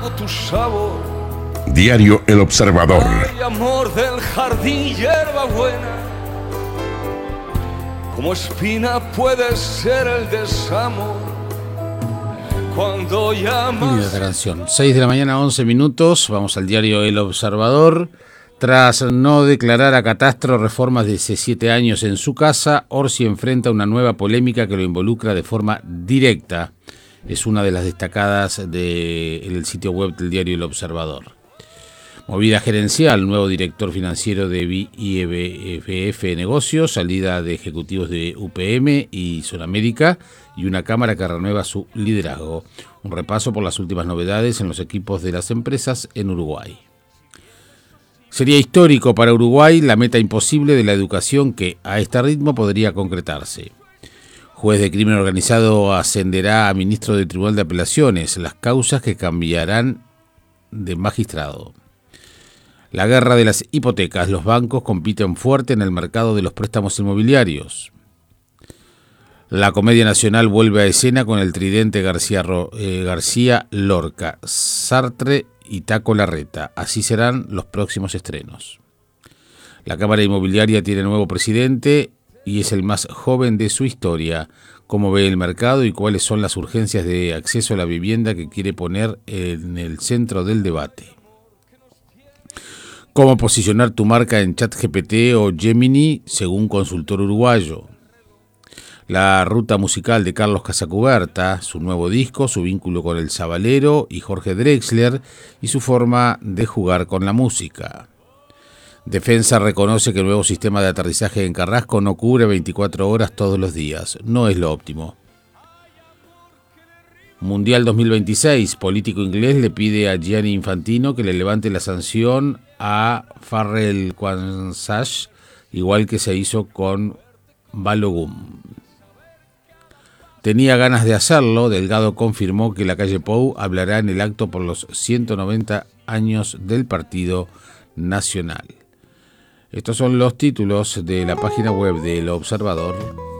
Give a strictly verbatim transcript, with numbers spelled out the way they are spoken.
amargo tu sabor. Diario El Observador. Ay, amor del jardín, hierba buena. Como espina puede ser el desamor. Cuando llamas. Linda canción. seis de la mañana, once minutos. Vamos al diario El Observador. Tras no declarar a Catastro reformas de hace siete años en su casa, Orsi enfrenta una nueva polémica que lo involucra de forma directa. Es una de las destacadas del sitio web del diario El Observador. Movida gerencial, nuevo director financiero de I B F Negocios, salida de ejecutivos de U P M y Sudamérica y una cámara que renueva su liderazgo. Un repaso por las últimas novedades en los equipos de las empresas en Uruguay. Sería histórico para Uruguay la meta imposible de la educación que, a este ritmo, podría concretarse. Juez de crimen organizado ascenderá a ministro del Tribunal de Apelaciones, las causas que cambiarán de magistrado. La guerra de las hipotecas, los bancos compiten fuerte en el mercado de los préstamos inmobiliarios. La Comedia Nacional vuelve a escena con el tridente García, eh, García Lorca, Sartre y Taco Larreta. Así serán los próximos estrenos. La Cámara Inmobiliaria tiene nuevo presidente y es el más joven de su historia. ¿Cómo ve el mercado y cuáles son las urgencias de acceso a la vivienda que quiere poner en el centro del debate? ¿Cómo posicionar tu marca en ChatGPT o Gemini según consultor uruguayo? La ruta musical de Carlos Casacuberta, su nuevo disco, su vínculo con el Sabalero y Jorge Drexler y su forma de jugar con la música. Defensa reconoce que el nuevo sistema de aterrizaje en Carrasco no cubre veinticuatro horas todos los días. No es lo óptimo. Mundial dos mil veintiséis. Político inglés le pide a Gianni Infantino que le levante la sanción a Pharrell Quansach, igual que se hizo con Balogun. Tenía ganas de hacerlo. Delgado confirmó que la calle Pou hablará en el acto por los ciento noventa años del Partido Nacional. Estos son los títulos de la página web del Observador.